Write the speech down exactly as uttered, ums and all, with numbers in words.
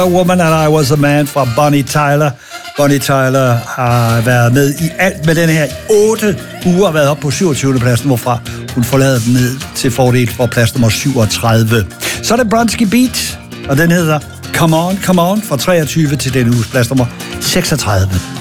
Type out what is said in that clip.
A Woman and I Was a Man fra Bonnie Tyler. Bonnie Tyler har været med i alt med den her otte uger, har været op på syvogtyvende pladsen, hvorfra hun forlader den ned til fordel for plads nummer syvogtredive. Så er det Bronski Beat, og den hedder Come On, Come On fra treogtyve til den uges plads nummer seksogtredive.